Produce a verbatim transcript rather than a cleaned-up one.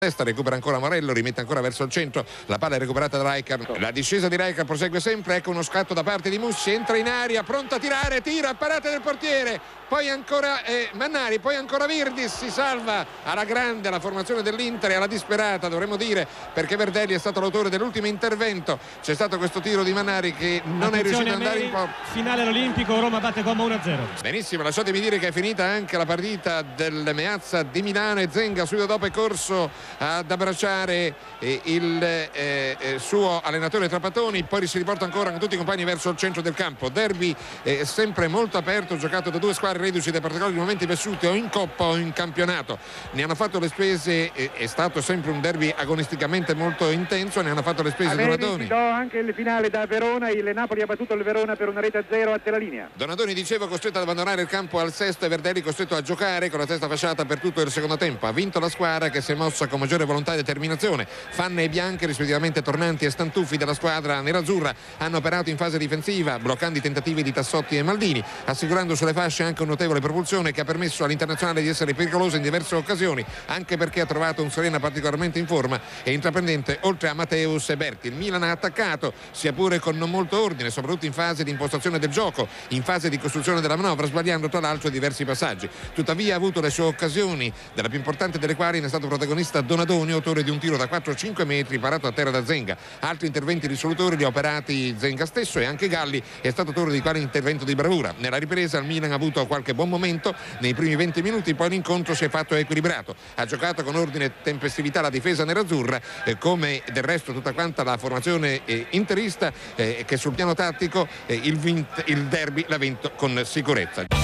Testa, recupera ancora Morello, rimette ancora verso il centro, la palla è recuperata da Rijkaard, la discesa di Rijkaard prosegue sempre, ecco uno scatto da parte di Mussi, entra in aria, pronto a tirare, tira, parata del portiere, poi ancora eh, Mannari, poi ancora Virdis, si salva alla grande la formazione dell'Inter e alla disperata dovremmo dire, perché Verdelli è stato l'autore dell'ultimo intervento, c'è stato questo tiro di Mannari che non Attenzione è riuscito ad andare in porta. Finale all'Olimpico, Roma batte Como uno a zero. Benissimo, lasciatemi dire che è finita anche la partita del Meazza di Milano e Zenga subito dopo è corso ad abbracciare eh, il eh, eh, suo allenatore Trapattoni, poi si riporta ancora con tutti i compagni verso il centro del campo. Derby eh, sempre molto aperto, giocato da due squadre reduci dai particolari momenti vissuti o in Coppa o in campionato. Ne hanno fatto le spese, eh, è stato sempre un derby agonisticamente molto intenso, ne hanno fatto le spese Donadoni. Do anche il finale da Verona, il Napoli ha battuto il Verona per una rete a zero a la linea. Donadoni, dicevo, costretto ad abbandonare il campo al sesto e Verdelli costretto a giocare con la testa fasciata per tutto il secondo tempo. Ha vinto la squadra che si è mossa con maggiore volontà e determinazione. Fanne e Bianchi, rispettivamente Tornanti e Stantuffi della squadra nerazzurra, hanno operato in fase difensiva bloccando i tentativi di Tassotti e Maldini, assicurando sulle fasce anche un notevole propulsione che ha permesso all'internazionale di essere pericoloso in diverse occasioni, anche perché ha trovato un Serena particolarmente in forma e intraprendente oltre a Matteus e Berti. Il Milan ha attaccato, sia pure con non molto ordine, soprattutto in fase di impostazione del gioco, in fase di costruzione della manovra, sbagliando tra l'altro diversi passaggi. Tuttavia ha avuto le sue occasioni, della più importante delle quali ne è stato protagonista Donadoni, autore di un tiro da quattro cinque metri parato a terra da Zenga. Altri interventi risolutori li ha operati Zenga stesso e anche Galli è stato autore di quale intervento di bravura. Nella ripresa il Milan ha avuto qualche buon momento nei primi venti minuti, poi l'incontro si è fatto equilibrato. Ha giocato con ordine e tempestività la difesa nerazzurra, eh, come del resto tutta quanta la formazione eh, interista, eh, che sul piano tattico eh, il, vint- il derby l'ha vinto con sicurezza.